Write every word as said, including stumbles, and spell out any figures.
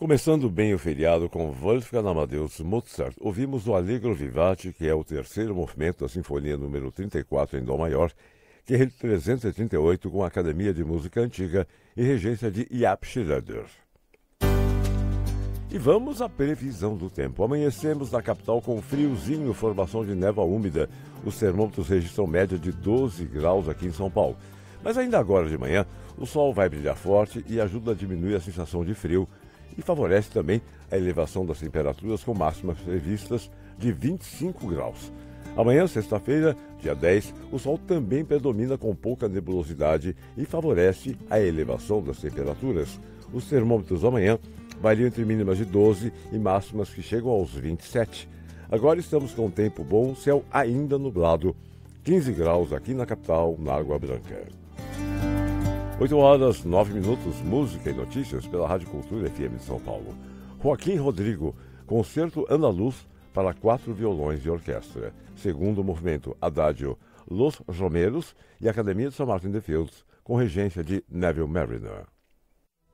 Começando bem o feriado com Wolfgang Amadeus Mozart, ouvimos o Allegro Vivace, que é o terceiro movimento da Sinfonia número trinta e quatro em Dó maior, que é de trezentos e trinta e oito com a Academia de Música Antiga e regência de Jaap Schroeder. E vamos à previsão do tempo. Amanhecemos na capital com friozinho, formação de névoa úmida. Os termômetros registram média de doze graus aqui em São Paulo. Mas ainda agora de manhã, o sol vai brilhar forte e ajuda a diminuir a sensação de frio e favorece também a elevação das temperaturas com máximas previstas de vinte e cinco graus. Amanhã, sexta-feira, dia dez, o sol também predomina com pouca nebulosidade e favorece a elevação das temperaturas. Os termômetros amanhã variam entre mínimas de doze e máximas que chegam aos vinte e sete. Agora estamos com tempo bom, céu ainda nublado, quinze graus aqui na capital, na Água Branca. oito horas, nove minutos, música e notícias pela Rádio Cultura F M de São Paulo. Joaquim Rodrigo, concerto andaluz para quatro violões e orquestra. Segundo movimento, Adagio Los Romeros e Academia de São Martin de Fields, com regência de Neville Marriner.